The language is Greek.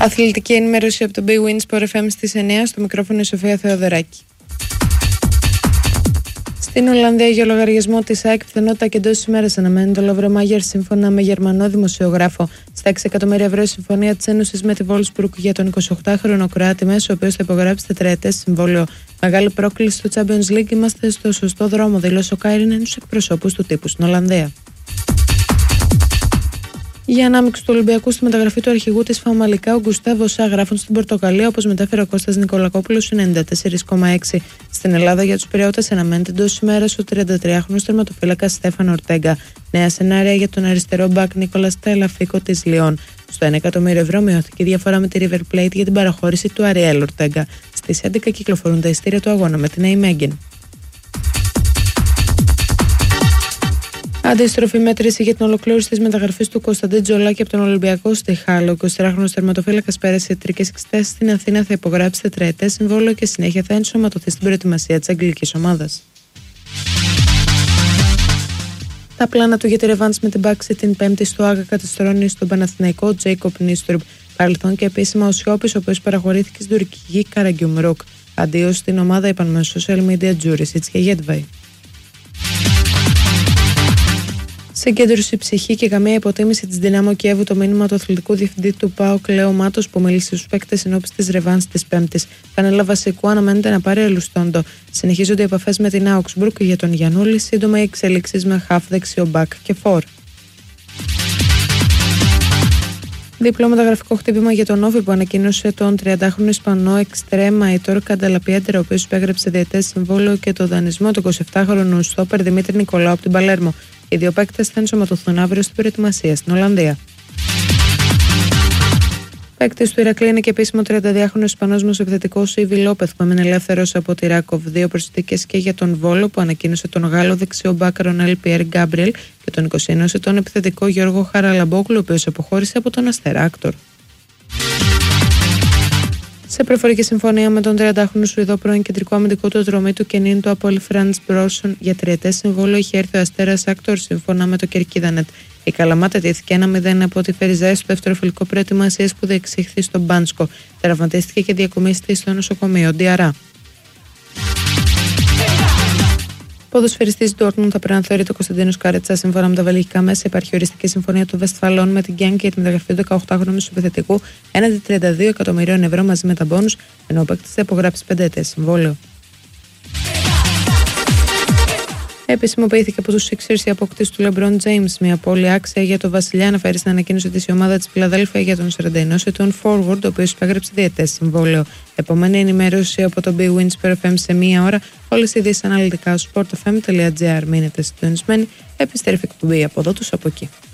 Αθλητική ενημέρωση από το Bwin Sport FM στις 9, στο μικρόφωνο η Σοφία Θεοδωράκη. Στην Ολλανδία, για λογαριασμό της ΑΕΚ, πιθανότητα και εντός της ημέρας αναμένει το Λόβρο Μάγερ, σύμφωνα με Γερμανό δημοσιογράφο, στα 6 εκατομμύρια ευρώ συμφωνία της Ένωσης με τη Wolfsburg για τον 28χρονο Κροάτη μέσο, ο οποίος θα υπογράψει τετραετές συμβόλαιο. Μεγάλη πρόκληση στο Champions League, είμαστε στο σωστό δρόμο, δήλωσε ο Κάιρινεν στους εκπροσώπους του τύπου στην Ολλανδία. Για ανάμειξη του Ολυμπιακού στη μεταγραφή του αρχηγού της Φαμαλικά, ο Γκουστάβο Σά, γράφουν στην Πορτογαλία, όπως μετέφερε ο Κώστας Νικολακόπουλος, 94,6. Στην Ελλάδα, για τους Πειραιώτες, αναμένεται εντός ημέρας ο 33χρονος τερματοφύλακας Στέφανο Ορτέγκα. Νέα σενάρια για τον αριστερό μπακ Νίκολας Τελαφίκο της Λιόν. Στο 1 εκατομμύριο ευρώ μειώθηκε η διαφορά με τη River Plate για την παραχώρηση του Αριέλ Ορτέγκα. Στις 11 κυκλοφορούν τα ειστήρια του αγώνα με την Αϊμέγγεν. Αντίστροφη μέτρηση για την ολοκλήρωση της μεταγραφής του Κωνσταντίν Τζολάκη από τον Ολυμπιακό στη Χάλο. Ο 23χρονος τερματοφύλακας πέρασε ιατρικές εξετάσεις στην Αθήνα, θα υπογράψει τετραετές συμβόλαιο και συνέχεια θα ενσωματωθεί στην προετοιμασία της αγγλικής ομάδας. Τα πλάνα του για τη ρεβάνς με την Πάξη την Πέμπτη στο Άγα καταστρώνει στον Παναθηναϊκό Τζέικοπ Νίστρουπ. Παρελθόν και επίσημα ο Σιώπης, ο οποίος παραχωρήθηκε στην τουρκική Καραγκιουμρούκ. Αντίο στην ομάδα, είπαν με social media Τζούρισιτς και Γέτβαϊ. Συγκέντρωση ψυχή και καμία υποτίμηση της Δυνάμω Κιέβου, το μήνυμα του αθλητικού διευθυντή του ΠΑΟΚ Λέο Μάτος, που μίλησε στους παίκτες ενώπιση της ρεβάνς της Πέμπτης. Κανέλα βασικού αναμένεται να πάρει ελουστόντο. Συνεχίζονται οι επαφές με την Augsburg για τον Γιαννούλη, σύντομα οι εξελίξεις με χαφ, δεξιό μπακ και φορ. Διπλό μεταγραφικό χτύπημα για τον Όφη, που ανακοίνωσε τον 30χρονο Ισπανό εξτρέμα Αϊτόρ Κανταλαπιέντερο, ο οποίος υπέγραψε διετές συμβόλαιο και το δανεισμό του 27χρονου στόπερ Δημήτρη Νικολάου από την Παλέρμο. Οι δύο παίκτες θα ενσωματωθούν αύριο στην προετοιμασία στην Ολλανδία. Παίκτης του Ηρακλή είναι και επίσημο 32χρονο Ισπανός μεσοεπιθετικός Ιβι Λόπεθ, που έμεινε ελεύθερος από τη Ράκοβ. Δύο προσθήκες και για τον Βόλο, που ανακοίνωσε τον Γάλλο δεξιό μπακ Ρονέλ Πιέρ Γκάμπριελ, και τον 21 ετών επιθετικό Γιώργο Χαραλαμπόγλου, ο οποίος αποχώρησε από τον Αστέρα Άκτορ. Σε προφορική συμφωνία με τον 30χρονο Σουηδό πρώην κεντρικό αμυντικό του Ατρωμίτου και νυν του Απόελ Φραντς Μπρόσον για τριετές συμβόλαιο, είχε έρθει ο Αστέρας Άκτορ, σύμφωνα με το Κερκίδανετ. Η Καλαμάτα τέθηκε 1-0 από τη Φεριζάη στο δεύτερο φιλικό προετοιμασίας που διεξήχθη στο Μπάνσκο. Τραυματίστηκε και διακομίστηκε στο νοσοκομείο Ντιαρά. Ποδοσφαιριστής Ντόρτμουντ θα πρέπει να θεωρείται ο Κωνσταντίνος Κάρετσα. Σύμφωνα με τα βελγικά μέσα, υπάρχει οριστική συμφωνία του Βεστφαλών με την Γκένγκ για τη μεταγραφή του 18χρονου μεσοεπιθετικού έναντι 32 εκατομμυρίων ευρώ μαζί με τα μπόνους, ενώ ο παίκτης θα υπογράψει 5 ετές συμβόλαιο. Επισημοποιήθηκε από τους Sixers η απόκτηση του LeBron James, μια πόλη άξια για τον Βασιλιά, αναφέρει στην ανακοίνωση της η ομάδα της Φιλαδέλφια για τον 41 ετών forward, ο οποίος υπέγραψε διετές συμβόλαιο. Επόμενη ενημέρωση από το Bwin Sport FM σε μία ώρα. Όλες οι ειδήσεις αναλυτικά στο sportfm.gr. Μείνετε συντονισμένοι. Επιστρέφει εκπομπή από εδώ τους από εκεί.